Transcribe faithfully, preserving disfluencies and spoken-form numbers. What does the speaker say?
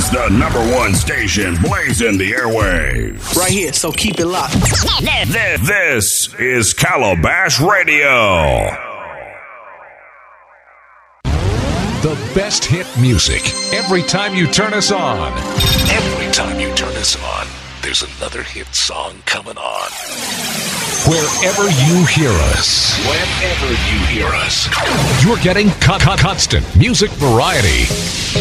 the number one station blazing the airwaves. Right here, so keep it locked. This is Calabash Radio. The best hit music every time you turn us on. Every time you turn us on, there's another hit song coming on. Wherever you hear us, whenever you hear us, you're getting con- con- constant music variety.